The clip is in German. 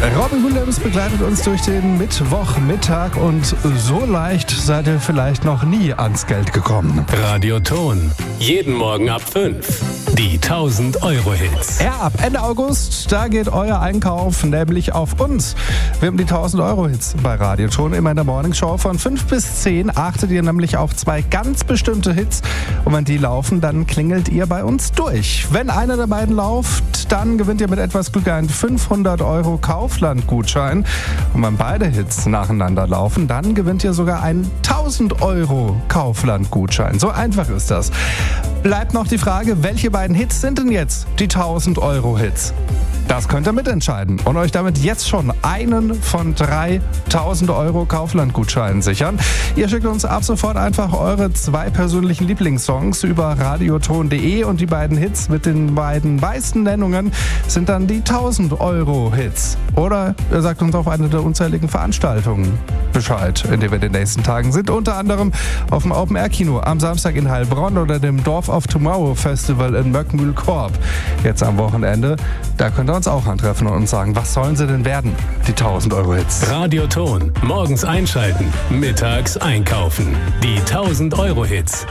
Robin Williams begleitet uns durch den Mittwochmittag und so leicht seid ihr vielleicht noch nie ans Geld gekommen. Radioton. Jeden Morgen ab 5. Die 1000-Euro-Hits. Ja, ab Ende August, da geht euer Einkauf nämlich auf uns. Wir haben die 1000-Euro-Hits bei Radioton. Immer in der Morningshow von 5 bis 10 achtet ihr nämlich auf zwei ganz bestimmte Hits. Und wenn die laufen, dann klingelt ihr bei uns durch. Wenn einer der beiden läuft, dann gewinnt ihr mit etwas Glück einen 500 Euro Kaufland-Gutschein. Und wenn beide Hits nacheinander laufen, dann gewinnt ihr sogar einen 1000 Euro Kaufland-Gutschein. So einfach ist das. Bleibt noch die Frage, welche beiden Hits sind denn jetzt die 1000 Euro Hits? Das könnt ihr mitentscheiden und euch damit jetzt schon einen von 3000 Euro Kaufland-Gutscheinen sichern. Ihr schickt uns ab sofort einfach eure zwei persönlichen Lieblingssongs über radioton.de und die beiden Hits mit den beiden meisten Nennungen sind dann die 1000 Euro Hits. Oder ihr sagt uns auf eine der unzähligen Veranstaltungen Bescheid, in denen wir in den nächsten Tagen sind. Unter anderem auf dem Open-Air-Kino am Samstag in Heilbronn oder dem Dorf of Tomorrow Festival in Möckmühl-Korb. Jetzt am Wochenende, da könnt ihr uns auch antreffen und uns sagen, was sollen sie denn werden, die 1000 Euro Hits. Radioton. Morgens einschalten, mittags einkaufen. Die 1000 Euro Hits.